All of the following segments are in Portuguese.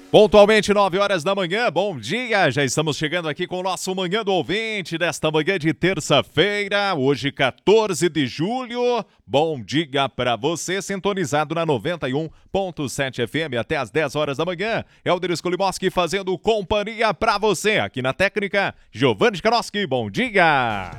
Pontualmente 9 horas da manhã, bom dia, já estamos chegando aqui com o nosso Manhã do Ouvinte desta manhã de terça-feira, hoje 14 de julho, bom dia para você, sintonizado na 91.7 FM até as 10 horas da manhã, Helder Skolimoski fazendo companhia para você, aqui na técnica, Giovanni Karoski, bom dia!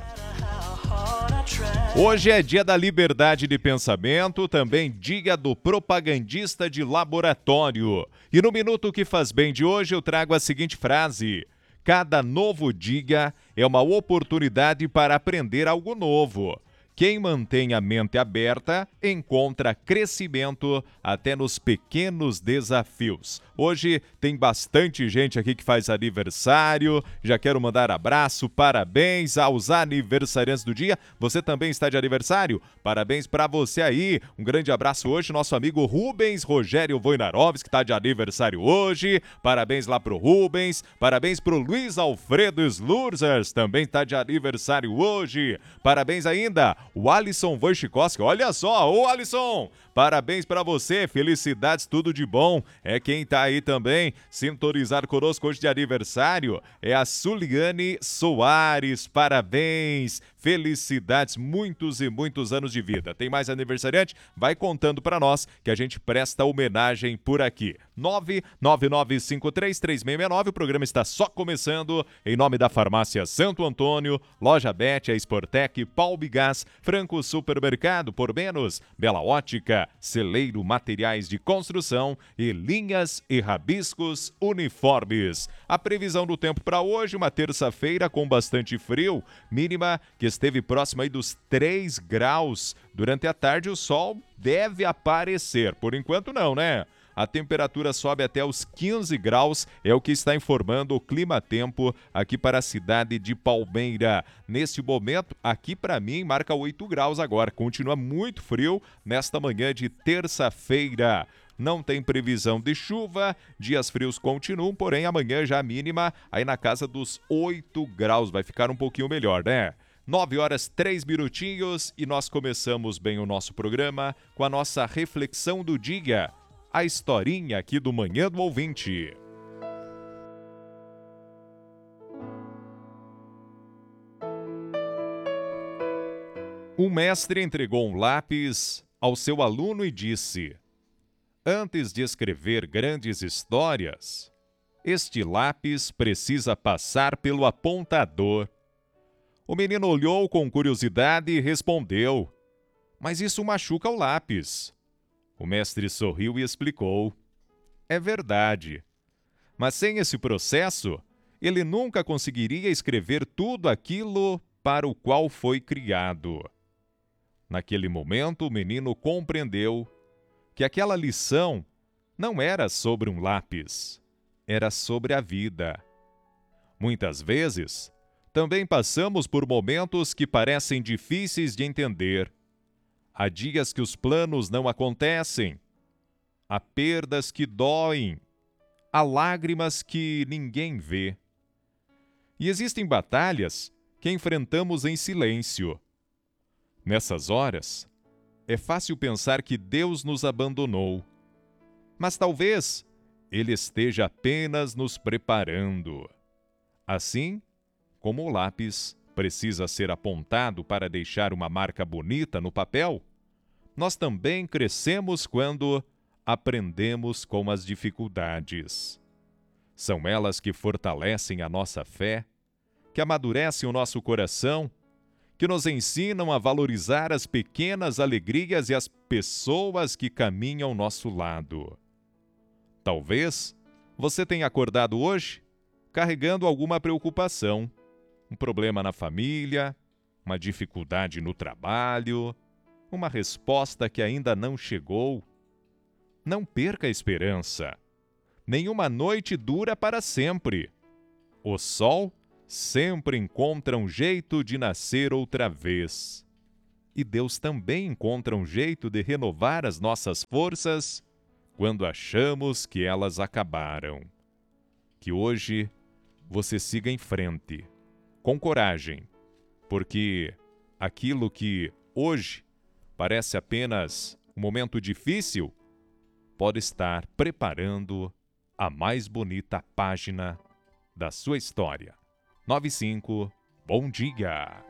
Hoje é dia da liberdade de pensamento, também dia do propagandista de laboratório. E no Minuto que Faz Bem de hoje eu trago a seguinte frase: cada novo dia é uma oportunidade para aprender algo novo. Quem mantém a mente aberta encontra crescimento até nos pequenos desafios. Hoje tem bastante gente aqui que faz aniversário. Já quero mandar abraço, parabéns aos aniversariantes do dia. Você também está de aniversário? Parabéns para você aí. Um grande abraço hoje, nosso amigo Rubens Rogério Wojnarowski, que está de aniversário hoje. Parabéns lá pro Rubens. Parabéns pro Luiz Alfredo Slurzers, também está de aniversário hoje. Parabéns ainda o Alisson Wojcikowski, olha só, ô Alisson, parabéns para você, felicidades, tudo de bom. É quem tá aí também, sintonizado conosco hoje de aniversário, é a Suliane Soares, parabéns, felicidades, muitos e muitos anos de vida. Tem mais aniversariante? Vai contando para nós que a gente presta homenagem por aqui. 999533669, o programa está só começando, em nome da Farmácia Santo Antônio, Loja Bet, a Sportec, Palbigás, Franco Supermercado, por menos, Bela Ótica, Celeiro Materiais de Construção e Linhas e Rabiscos Uniformes. A previsão do tempo para hoje, uma terça-feira com bastante frio, mínima que esteve próxima aí dos 3 graus. Durante a tarde o sol deve aparecer, por enquanto não, né? A temperatura sobe até os 15 graus, é o que está informando o Climatempo aqui para a cidade de Palmeira. Neste momento, aqui para mim, marca 8 graus agora. Continua muito frio nesta manhã de terça-feira. Não tem previsão de chuva, dias frios continuam, porém amanhã já a mínima aí na casa dos 8 graus. Vai ficar um pouquinho melhor, né? 9 horas 3 minutinhos e nós começamos bem o nosso programa com a nossa reflexão do dia. A historinha aqui do Manhã do Ouvinte. Um mestre entregou um lápis ao seu aluno e disse: antes de escrever grandes histórias, este lápis precisa passar pelo apontador. O menino olhou com curiosidade e respondeu: mas isso machuca o lápis. O mestre sorriu e explicou: é verdade, mas sem esse processo, ele nunca conseguiria escrever tudo aquilo para o qual foi criado. Naquele momento, o menino compreendeu que aquela lição não era sobre um lápis, era sobre a vida. Muitas vezes, também passamos por momentos que parecem difíceis de entender. Há dias que os planos não acontecem, há perdas que doem, há lágrimas que ninguém vê. E existem batalhas que enfrentamos em silêncio. Nessas horas, é fácil pensar que Deus nos abandonou, mas talvez Ele esteja apenas nos preparando. Assim, como o lápis precisa ser apontado para deixar uma marca bonita no papel, nós também crescemos quando aprendemos com as dificuldades. São elas que fortalecem a nossa fé, que amadurecem o nosso coração, que nos ensinam a valorizar as pequenas alegrias e as pessoas que caminham ao nosso lado. Talvez você tenha acordado hoje carregando alguma preocupação, um problema na família, uma dificuldade no trabalho, uma resposta que ainda não chegou. Não perca a esperança. Nenhuma noite dura para sempre. O sol sempre encontra um jeito de nascer outra vez. E Deus também encontra um jeito de renovar as nossas forças quando achamos que elas acabaram. Que hoje você siga em frente, com coragem, porque aquilo que hoje parece apenas um momento difícil, pode estar preparando a mais bonita página da sua história. 95, bom dia!